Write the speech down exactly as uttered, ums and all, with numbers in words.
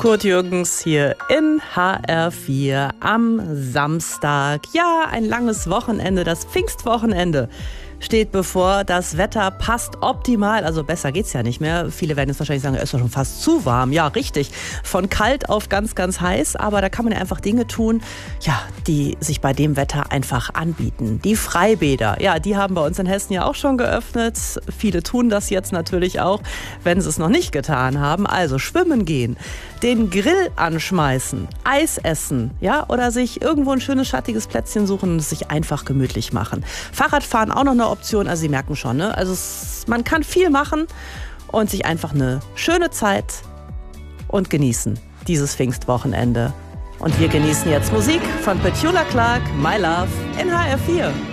Kurt Jürgens hier in H R vier am Samstag. Ja, ein langes Wochenende, das Pfingstwochenende steht bevor. Das Wetter passt optimal, also besser geht's ja nicht mehr. Viele werden jetzt wahrscheinlich sagen, es ist doch schon fast zu warm. Ja, richtig. Von kalt auf ganz, ganz heiß. Aber da kann man ja einfach Dinge tun, ja, die sich bei dem Wetter einfach anbieten. Die Freibäder, ja, die haben bei uns in Hessen ja auch schon geöffnet. Viele tun das jetzt natürlich auch, wenn sie es noch nicht getan haben. Also schwimmen gehen, den Grill anschmeißen, Eis essen, ja, oder sich irgendwo ein schönes schattiges Plätzchen suchen und es sich einfach gemütlich machen. Fahrradfahren auch noch eine Option, also Sie merken schon, ne? Also es, man kann viel machen und sich einfach eine schöne Zeit und genießen dieses Pfingstwochenende. Und wir genießen jetzt Musik von Petula Clark, My Love in H R vier.